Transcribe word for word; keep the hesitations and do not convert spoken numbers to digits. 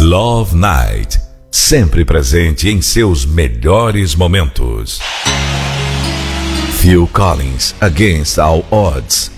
Love Night, sempre presente em seus melhores momentos. Phil Collins, Against All Odds.